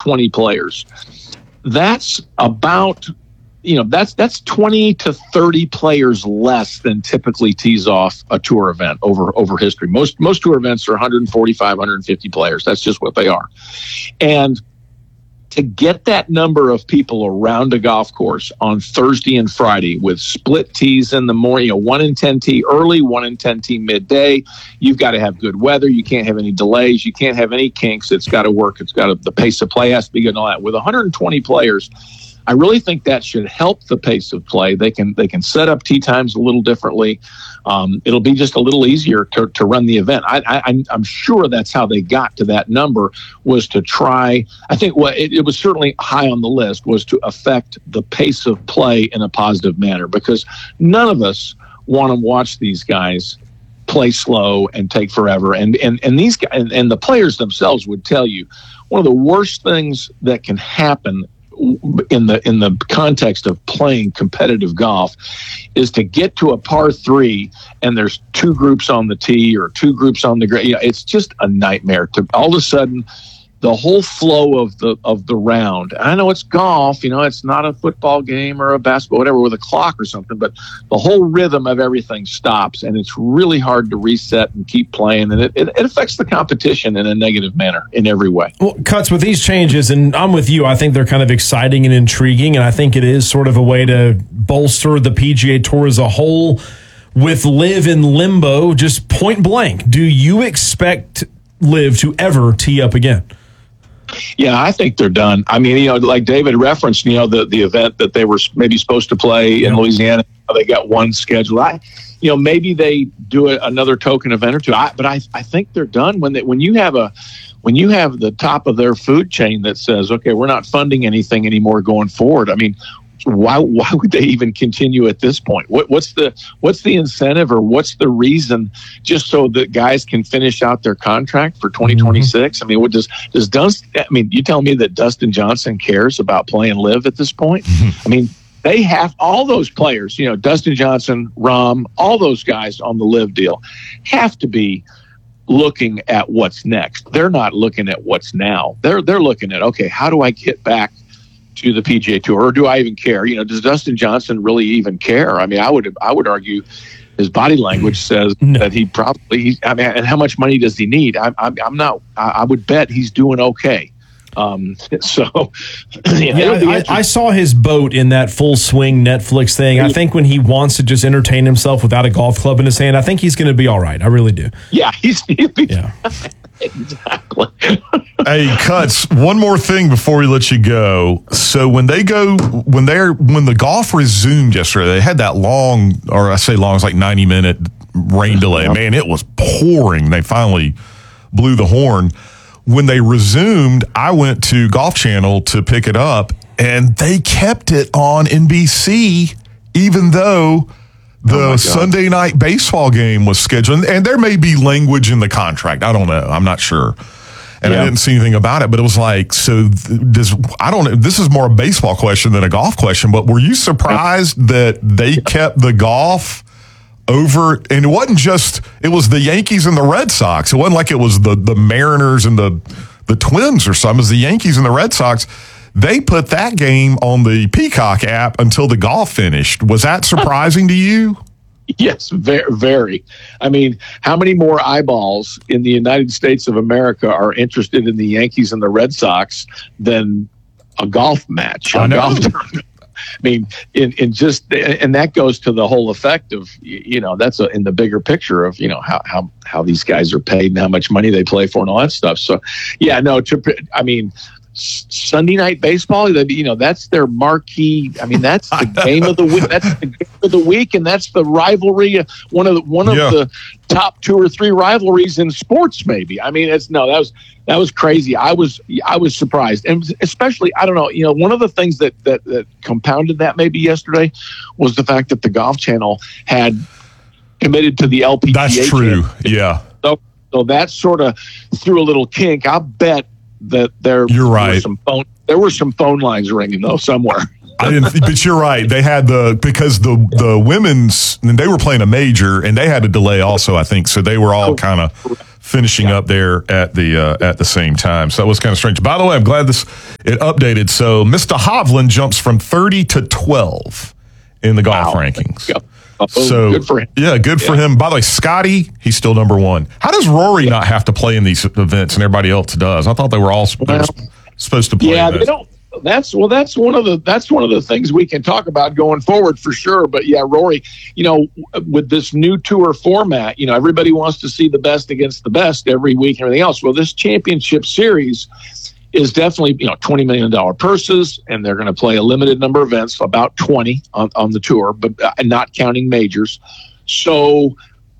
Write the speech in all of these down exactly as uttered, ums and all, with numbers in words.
twenty players. That's about, you know, that's that's twenty to thirty players less than typically tees off a tour event over over history. Most most tour events are one forty-five, one fifty players. That's just what they are. And to get that number of people around a golf course on Thursday and Friday with split tees in the morning, you know, one in ten tee early, one in ten tee midday, you've got to have good weather. You can't have any delays. You can't have any kinks. It's got to work. It's got to, the pace of play has to be good and all that. With one hundred twenty players, I really think that should help the pace of play. They can they can set up tee times a little differently. Um, it'll be just a little easier to, to run the event. I, I, I'm sure that's how they got to that number, was to try. I think what it, it was certainly high on the list was to affect the pace of play in a positive manner, because none of us want to watch these guys play slow and take forever. And and and these guys and, and the players themselves would tell you one of the worst things that can happen in the in the context of playing competitive golf is to get to a par three and there's two groups on the tee or two groups on the green. You know, it's just a nightmare to all of a sudden the whole flow of the of the round. I know it's golf, you know, it's not a football game or a basketball, whatever, with a clock or something, but the whole rhythm of everything stops, and it's really hard to reset and keep playing, and it, it, it affects the competition in a negative manner in every way. Well, Cuts, with these changes, and I'm with you, I think they're kind of exciting and intriguing, and I think it is sort of a way to bolster the P G A Tour as a whole. With Liv in limbo, just point blank, do you expect Liv to ever tee up again? Yeah, I think they're done. I mean, you know, like David referenced, you know, the, the event that they were maybe supposed to play in Louisiana, they got one scheduled. I, you know, maybe they do a, another token event or two. I, but I, I think they're done when they, when you have a, when you have the top of their food chain that says, okay, we're not funding anything anymore going forward. I mean, why why would they even continue at this point? What what's the what's the incentive, or what's the reason, just so that guys can finish out their contract for twenty twenty-six? Mm-hmm. I mean, what does does Dustin, I mean, you tell me that Dustin Johnson cares about playing Liv at this point? Mm-hmm. I mean, they have all those players, you know, Dustin Johnson, Rahm, all those guys on the Liv deal have to be looking at what's next. They're not looking at what's now. They're they're looking at, okay, how do I get back to the P G A Tour, or do I even care? You know, does Dustin Johnson really even care? I mean, I would I would argue his body language says no. that he probably. He, I mean, and how much money does he need? I'm I'm, I'm not. I, I would bet he's doing okay. Um, so you know, yeah, I, I saw his boat in that Full Swing Netflix thing. I think when he wants to just entertain himself without a golf club in his hand, I think he's going to be all right. I really do. Yeah, he's. He'll be yeah. Exactly. Hey, Cuts, one more thing before we let you go. So when they go, when they're, when the golf resumed yesterday, they had that long, or I say long, it's like ninety minute rain delay. Man, it was pouring. They finally blew the horn. When they resumed, I went to Golf Channel to pick it up, and they kept it on N B C, even though the oh Sunday night baseball game was scheduled. And there may be language in the contract. I don't know. I'm not sure. And yeah. I didn't see anything about it, but it was like, so does, I don't know. This is more a baseball question than a golf question, but were you surprised yeah. that they yeah. kept the golf over? And it wasn't just, it was the Yankees and the Red Sox. It wasn't like it was the, the Mariners and the, the Twins or something. It was the Yankees and the Red Sox. They put that game on the Peacock app until the golf finished. Was that surprising to you? Yes, very, very. I mean, how many more eyeballs in the United States of America are interested in the Yankees and the Red Sox than a golf match? I a know. Golf tournament? I mean, in, in just, and that goes to the whole effect of, you know, that's a, in the bigger picture of, you know, how, how, how these guys are paid and how much money they play for and all that stuff. So, yeah, no, to, I mean, Sunday night baseball, you know, that's their marquee. I mean, that's the game of the week. That's the game of the week, and that's the rivalry. One of the, one of yeah. the top two or three rivalries in sports, maybe. I mean, it's no, that was that was crazy. I was I was surprised, and especially, I don't know, you know, one of the things that that, that compounded that maybe yesterday was the fact that the Golf Channel had committed to the L P G A. That's true. Yeah. So, so that sort of threw a little kink. I bet that there you're right. were some phone there were some phone lines ringing though somewhere. I didn't, but you're right. They had the because the the women's they were playing a major and they had a delay also. I think so. They were all kind of finishing Yeah. up there at the uh, at the same time. So that was kind of strange. By the way, I'm glad this it updated. So Mister Hovland jumps from thirty to twelve in the golf Wow. rankings. Yep. Oh, So good for him. Yeah, good for Yeah. him. By the way, Scotty, he's still number one. How does Rory not have to play in these events and everybody else does? I thought they were all sp- they were Well, sp- supposed to play. Yeah, in they this. don't. That's well. That's one of the. That's one of the things we can talk about going forward for sure. But yeah, Rory, you know, with this new tour format, you know, everybody wants to see the best against the best every week and everything else. Well, this championship series is definitely, you know, twenty million dollars purses, and they're going to play a limited number of events, about twenty on, on the tour, but uh, not counting majors. So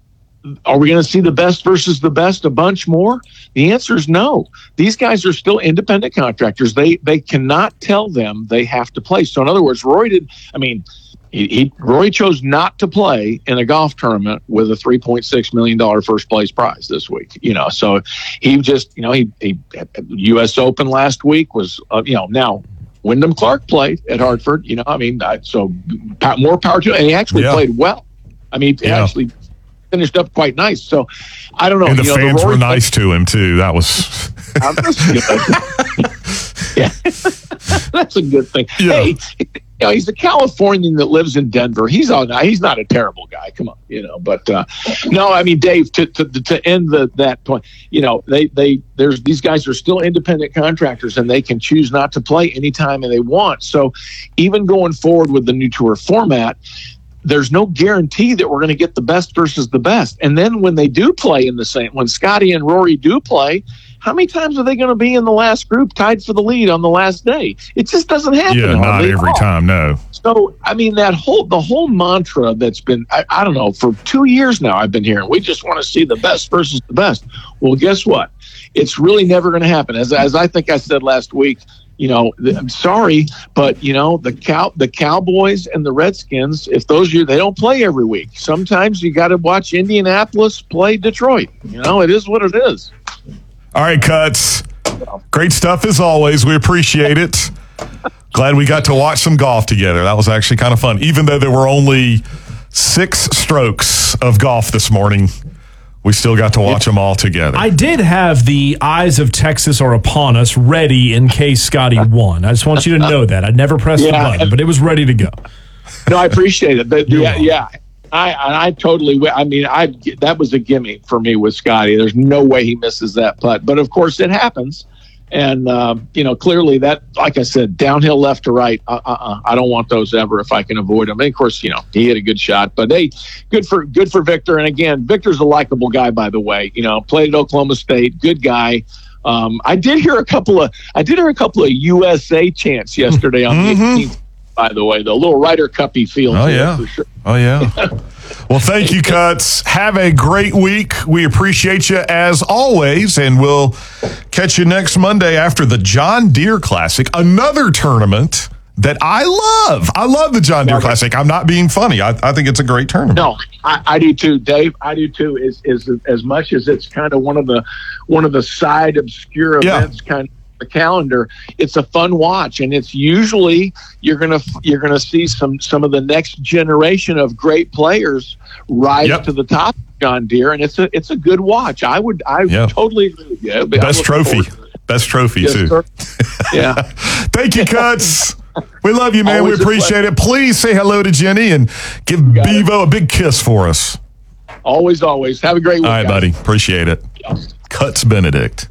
are we going to see the best versus the best a bunch more? The answer is no. These guys are still independent contractors. They they cannot tell them they have to play. So in other words, Rory did, I mean, he, he Rory chose not to play in a golf tournament with a three point six million dollars first place prize this week. You know, so he just, you know, he, he U S Open last week was, uh, you know, now Wyndham Clark played at Hartford, you know, I mean, I, so more power to him. And he actually Yeah. played well. I mean, he Yeah. actually finished up quite nice. So I don't know. And the you know, fans Rory were nice to him too. That was I'm just gonna- yeah, that's a good thing. Yeah. Hey, you know, he's a Californian that lives in Denver. He's all he's not a terrible guy. Come on, you know. But uh, no, I mean, Dave, to to, to end the, that point, you know, they they there's these guys are still independent contractors, and they can choose not to play anytime they want. So even going forward with the new tour format, there's no guarantee that we're going to get the best versus the best. And then when they do play in the same, when Scotty and Rory do play, how many times are they going to be in the last group tied for the lead on the last day? It just doesn't happen. yeah, not hardly at every all. time. No. So, I mean, that whole, the whole mantra that's been, I, I don't know, for two years now I've been hearing, we just want to see the best versus the best. Well, guess what? It's really never going to happen. As, as I think I said last week, you know, I'm sorry, but you know, the cow, the Cowboys and the Redskins, if those are, they don't play every week. Sometimes you got to watch Indianapolis play Detroit. You know, it is what it is. All right, Cuts. Great stuff as always. We appreciate it. Glad we got to watch some golf together. That was actually kind of fun. Even though there were only six strokes of golf this morning, we still got to watch them all together. I did have the eyes of Texas are upon us ready in case Scotty won. I just want you to know that. I never pressed Yeah. the button, but it was ready to go. No, I appreciate it. But You're yeah, welcome. yeah. I I totally. I mean, I that was a gimme for me with Scotty. There's no way he misses that putt. But of course, it happens. And um, you know, clearly that, like I said, downhill left to right. Uh, uh, uh, I don't want those ever if I can avoid them. And of course, you know, he hit a good shot. But hey, good for good for Victor. And again, Victor's a likable guy, by the way. You know, played at Oklahoma State. Good guy. Um, I did hear a couple of I did hear a couple of U S A chants yesterday on the eighteenth. By the way, the little Ryder Cup-y feel. Oh, to it, yeah. for sure. Oh, yeah. Well, thank you, Cuts. Have a great week. We appreciate you as always, and we'll catch you next Monday after the John Deere Classic, another tournament that I love. I love the John Deere Yeah. Classic. I'm not being funny. I, I think it's a great tournament. No, I, I do too, Dave. I do too. Is is as much as it's kind of one of the one of the side obscure Yeah. events, kind of the calendar. It's a fun watch, and it's usually you're gonna you're gonna see some some of the next generation of great players rise Yep. to the top of John Deere, and it's a it's a good watch. I would I Yep. totally agree with you. I'm Best looking trophy. forward to it. Best trophy, Yes, too. sir. Yeah. Thank you, Cuts. We love you, man. Always we a appreciate pleasure. it. Please say hello to Jenny and give got Bevo a big kiss for us. Always, always. Have a great week. All right, guys. buddy. Appreciate it. Cuts Benedict.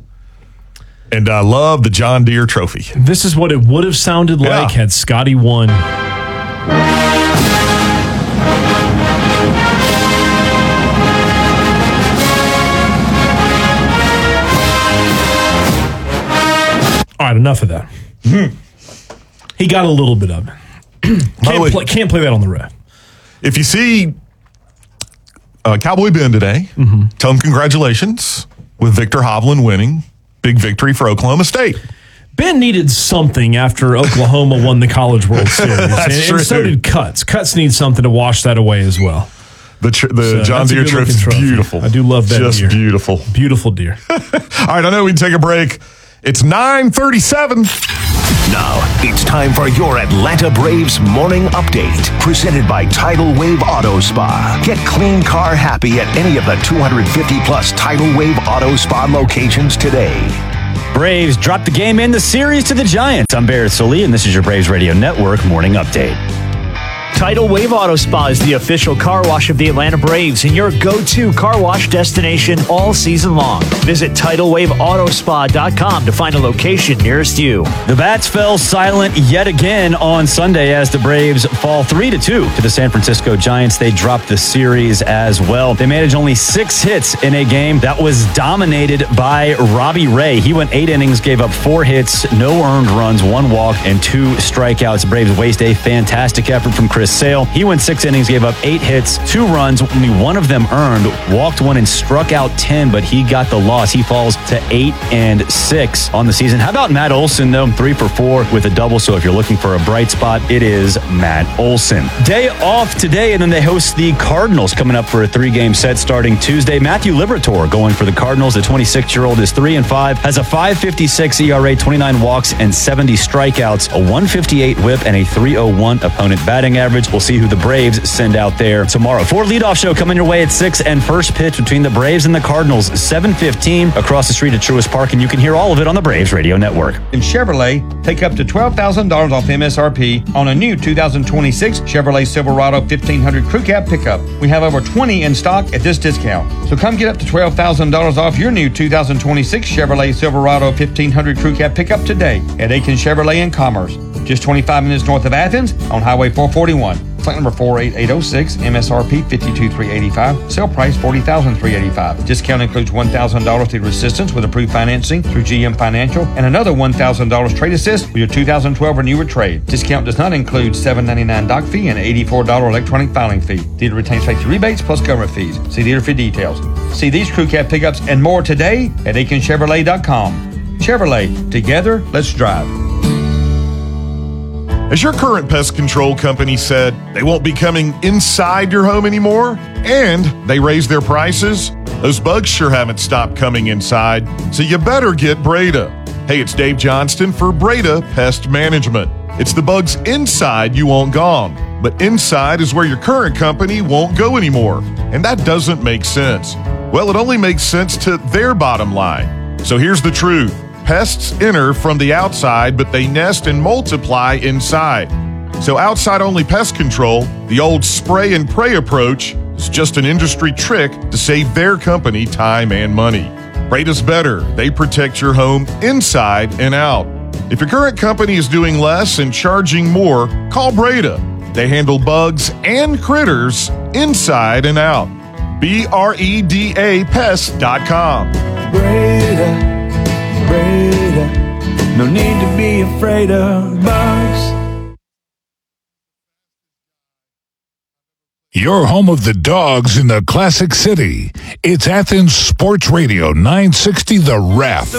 And I love the John Deere trophy. This is what it would have sounded Yeah. like had Scotty won. All right, enough of that. He got a little bit of it. By the Can't way, play, can't play that on the road. if you see uh, Cowboy Ben today, Mm-hmm. tell him congratulations with Victor Hovland winning. Big victory for Oklahoma State. Ben needed something after Oklahoma won the College World Series. That's and, true. and so did Cuts. Cuts need something to wash that away as well. The tr- the So John that's a Deere good-looking trophy is trophy. beautiful. I do love that Just deer. beautiful. Beautiful deer. All right, I know we can take a break. It's nine thirty-seven. Now, it's time for your Atlanta Braves morning update. Presented by Tidal Wave Auto Spa. Get clean car happy at any of the two hundred fifty plus Tidal Wave Auto Spa locations today. Braves dropped the game in the series to the Giants. I'm Barrett Sully, and this is your Braves Radio Network morning update. Tidal Wave Auto Spa is the official car wash of the Atlanta Braves and your go-to car wash destination all season long. Visit tidal wave auto spa dot com to find a location nearest you. The bats fell silent yet again on Sunday as the Braves fall three to two to the San Francisco Giants. They dropped the series as well. They managed only six hits in a game that was dominated by Robbie Ray. He went eight innings, gave up four hits, no earned runs, one walk, and two strikeouts. Braves waste a fantastic effort from Chris Sale. He went six innings, gave up eight hits, two runs, only one of them earned, walked one and struck out ten, but he got the loss. He falls to eight and six on the season. How about Matt Olson, though? Three for four with a double, so if you're looking for a bright spot, it is Matt Olson. Day off today, and then they host the Cardinals coming up for a three-game set starting Tuesday. Matthew Liberatore going for the Cardinals. The twenty-six-year-old is three and five, has a five fifty-six E R A, twenty-nine walks, and seventy strikeouts, a one fifty-eight whip, and a three oh one opponent batting average. We'll see who the Braves send out there tomorrow. Ford leadoff show coming your way at six, and first pitch between the Braves and the Cardinals, seven fifteen across the street at Truist Park, and you can hear all of it on the Braves Radio Network. In Chevrolet, take up to twelve thousand dollars off M S R P on a new two thousand twenty-six Chevrolet Silverado fifteen hundred Crew Cab pickup. We have over twenty in stock at this discount. So come get up to twelve thousand dollars off your new two thousand twenty-six Chevrolet Silverado fifteen hundred Crew Cab pickup today at Aiken Chevrolet in Commerce. Just twenty-five minutes north of Athens on Highway four forty-one. Flight number four eight eight oh six, M S R P fifty-two thousand three hundred eighty-five dollars, sale price forty thousand three hundred eighty-five dollars. Discount includes one thousand dollars through assistance with approved financing through G M Financial and another one thousand dollars trade assist with your two thousand twelve or newer trade. Discount does not include seven ninety-nine doc fee and eighty-four dollars electronic filing fee. Dealer retains safety rebates plus government fees. See dealer for details. See these crew cab pickups and more today at aiken chevrolet dot com. Chevrolet, together, let's drive. As your current pest control company said, they won't be coming inside your home anymore, and they raised their prices, those bugs sure haven't stopped coming inside, so you better get Breda. Hey, it's Dave Johnston for Breda Pest Management. It's the bugs inside you want gone, but inside is where your current company won't go anymore, and that doesn't make sense. Well, it only makes sense to their bottom line. So here's the truth. Pests enter from the outside, but they nest and multiply inside. So outside-only pest control, the old spray and pray approach, is just an industry trick to save their company time and money. Breda's better. They protect your home inside and out. If your current company is doing less and charging more, call Breda. They handle bugs and critters inside and out. B R E D A pest dot com. Breda. Breda, no need to be afraid of bugs. Your home of the dogs in the Classic City. It's Athens Sports Radio nine sixty The Ref.